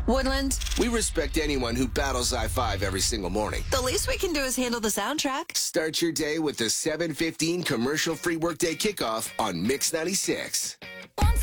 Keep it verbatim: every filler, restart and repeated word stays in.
Woodland, We respect anyone who battles I five every single morning. the least we can do is handle the soundtrack. Start your day with the seven fifteen commercial-free workday kickoff on Mix ninety-six.